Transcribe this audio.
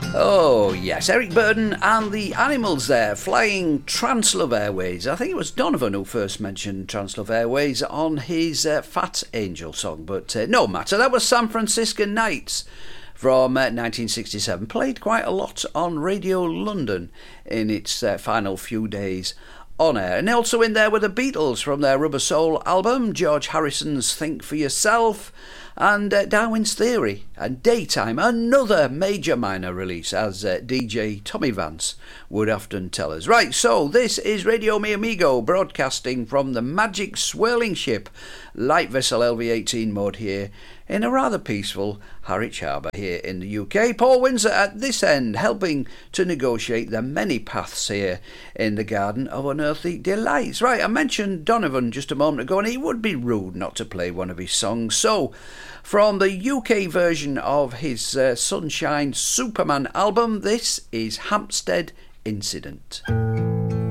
Oh yes, Eric Burdon and the Animals there, flying Translove Airways. I think it was Donovan who first mentioned Translove Airways on his Fat Angel song, but no matter, that was San Franciscan Nights from 1967. Played quite a lot on Radio London in its final few days on air. And also in there were the Beatles from their Rubber Soul album, George Harrison's Think for Yourself, and Darwin's Theory, and Daytime, another major minor release, as DJ Tommy Vance would often tell us. Right, so this is Radio Mi Amigo, broadcasting from the magic swirling ship, light vessel LV-18 mode here, in a rather peaceful Harwich Harbour here in the UK. Paul Windsor at this end, helping to negotiate the many paths here in the Garden of Unearthly Delights. Right, I mentioned Donovan just a moment ago, and it would be rude not to play one of his songs. So, from the UK version of his Sunshine Superman album, this is Hampstead Incident.